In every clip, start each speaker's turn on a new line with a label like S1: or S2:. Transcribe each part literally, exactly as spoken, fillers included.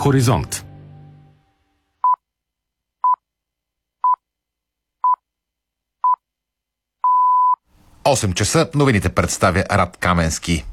S1: Хоризонт.
S2: осем часа, новините представя Рад Каменски.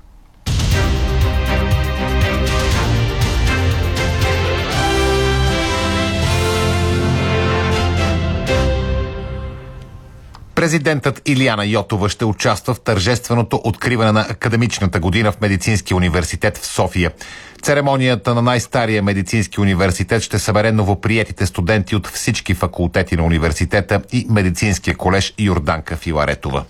S2: Президентът Илияна Йотова ще участва в тържественото откриване на академичната година в Медицинския университет в София. Церемонията на най-стария медицински университет ще събере новоприетите студенти от всички факултети на университета и Медицинския колеж Йорданка Филаретова.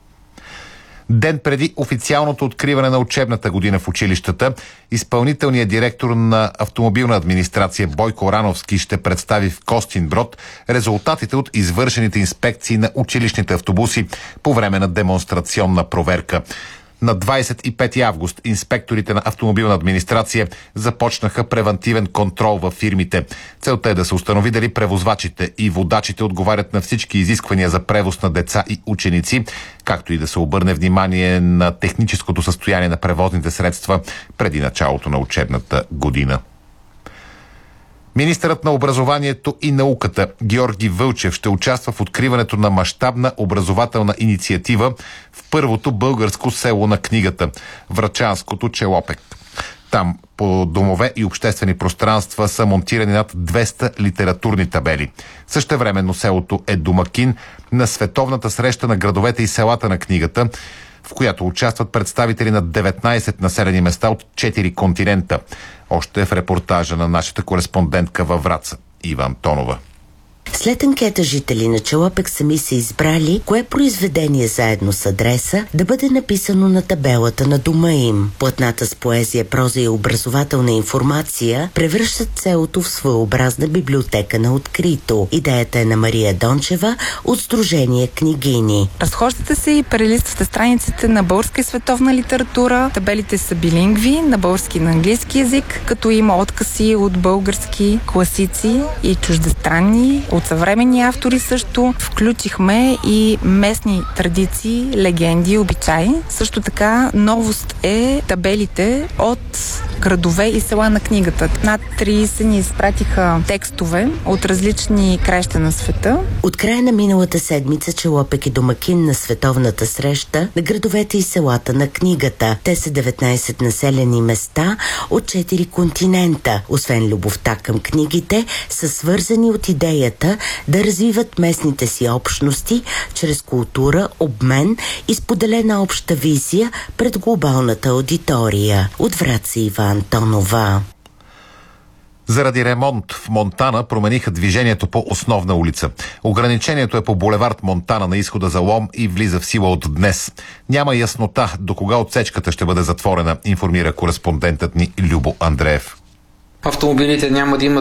S2: Ден преди официалното откриване на учебната година в училищата, изпълнителният директор на автомобилна администрация Бойко Рановски ще представи в Костинброд резултатите от извършените инспекции на училищните автобуси по време на демонстрационна проверка. На двадесет и пети август инспекторите на автомобилна администрация започнаха превантивен контрол във фирмите. Целта е да се установи дали превозвачите и водачите отговарят на всички изисквания за превоз на деца и ученици, както и да се обърне внимание на техническото състояние на превозните средства преди началото на учебната година. Министърът на образованието и науката Георги Вълчев ще участва в откриването на мащабна образователна инициатива в първото българско село на книгата – Врачанското Челопек. Там по домове и обществени пространства са монтирани над двеста литературни табели. Същевременно селото е домакин на световната среща на градовете и селата на книгата, в която участват представители на деветнадесет населени места от четири континента. Още в репортажа на нашата кореспондентка във Враца Ива Антонова.
S3: След анкета жители на Челопек сами са избрали кое произведение заедно с адреса да бъде написано на табелата на дома им. Платната с поезия, проза и образователна информация превръщат селото в своеобразна библиотека на открито. Идеята е на Мария Дончева от Сдружение Книгини.
S4: Разхождате се и прелиствате страниците на българска и световна литература. Табелите са билингви, на български и на английски язик, като има откъси от български класици и чуждестранни. От съвременни автори също включихме и местни традиции, легенди, обичаи. Също така новост е табелите от градове и села на книгата. Над тридесет ни изпратиха текстове от различни краища на света.
S3: От края на миналата седмица Челопек е домакин на световната среща на градовете и селата на книгата. Те са деветнадесет населени места от четири континента. Освен любовта към книгите, са свързани от идеята да развиват местните си общности чрез култура, обмен и споделена обща визия пред глобалната аудитория. От Враца Ива Антонова.
S2: Заради ремонт в Монтана промениха движението по основна улица. Ограничението е по булевард Монтана на изхода за Лом и влиза в сила от днес. Няма яснота до кога отсечката ще бъде затворена, информира кореспондентът ни Любо Андреев.
S5: Автомобилите няма да имат